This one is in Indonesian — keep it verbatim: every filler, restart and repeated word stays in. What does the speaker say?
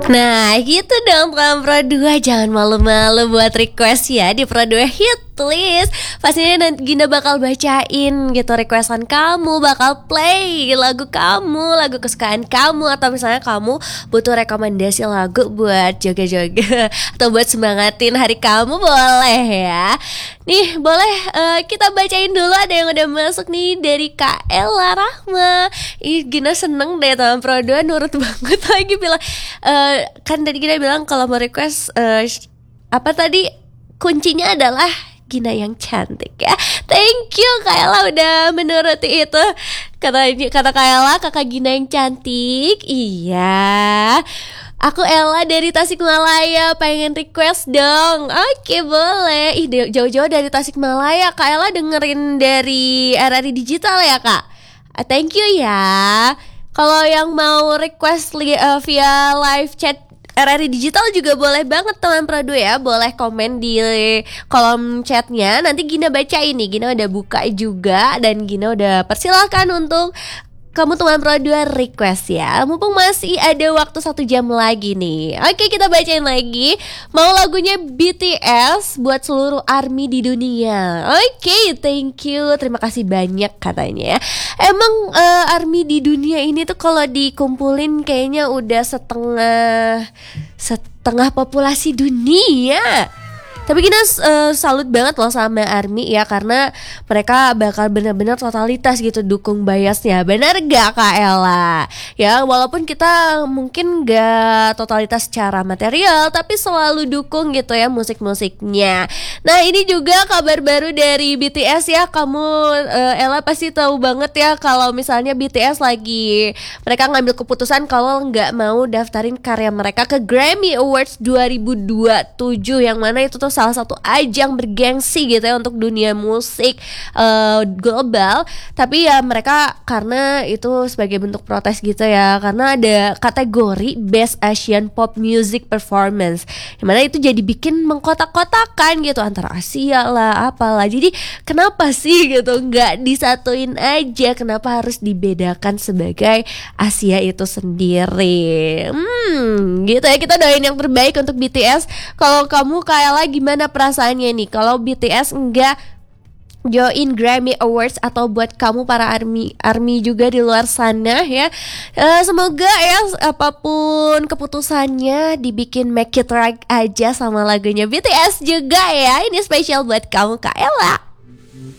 Nah gitu dong teman Pro dua, jangan malu-malu buat request ya di Pro dua Hit List. Pastinya nanti Gina bakal bacain gitu requestan kamu, bakal play lagu kamu, lagu kesukaan kamu. Atau misalnya kamu butuh rekomendasi lagu buat joget-joget atau buat semangatin hari kamu, boleh ya. Nih boleh uh, kita bacain dulu, ada yang udah masuk nih dari Kak Ella Rahma. Ih Gina seneng deh teman Pro dua, nurut banget lagi bilang uh, kan tadi Gina bilang kalau mau request uh, apa tadi kuncinya adalah Gina yang cantik ya. Thank you Kak Ella udah menuruti itu. Kata kata Kak Ella, kakak Gina yang cantik. Iya. Aku Ella dari Tasikmalaya, pengen request dong. Oke boleh. Ih jauh-jauh dari Tasikmalaya. Kak Ella dengerin dari R R I Digital ya Kak. uh, Thank you ya. Kalau yang mau request li- uh, via live chat R R I Digital juga boleh banget teman Pro dua ya. Boleh komen di kolom chatnya, nanti Gina baca ini. Gina udah buka juga dan Gina udah persilahkan untuk kamu teman Pro dua request ya. Mumpung masih ada waktu satu jam lagi nih. Oke kita bacain lagi. Mau lagunya B T S buat seluruh ARMY di dunia. Oke thank you, terima kasih banyak katanya. Emang uh, ARMY di dunia ini tuh kalau dikumpulin kayaknya udah setengah Setengah populasi dunia. Tapi kita uh, salut banget loh sama ARMY ya, karena mereka bakal benar-benar totalitas gitu dukung biasnya. Benar gak Kak Ella? Ya walaupun kita mungkin gak totalitas secara material, tapi selalu dukung gitu ya musik-musiknya. Nah ini juga kabar baru dari B T S ya. Kamu uh, Ella pasti tahu banget ya kalau misalnya B T S lagi mereka ngambil keputusan kalau gak mau daftarin karya mereka ke Grammy Awards dua ribu dua puluh tujuh, yang mana itu tuh salah satu ajang bergengsi gitu ya untuk dunia musik uh, global. Tapi ya mereka karena itu sebagai bentuk protes gitu ya, karena ada kategori Best Asian Pop Music Performance, yang mana itu jadi bikin mengkotak-kotakan gitu antara Asia lah apalah. Jadi kenapa sih gitu nggak disatuin aja, kenapa harus dibedakan sebagai Asia itu sendiri? Hmm gitu ya, kita doain yang terbaik untuk B T S. Kalau kamu kayak lagi gimana perasaannya nih kalau B T S enggak join Grammy Awards, atau buat kamu para ARMY ARMY juga di luar sana ya. Uh, semoga ya apapun keputusannya dibikin make it right aja sama lagunya B T S juga ya. Ini spesial buat kamu Kak Ella.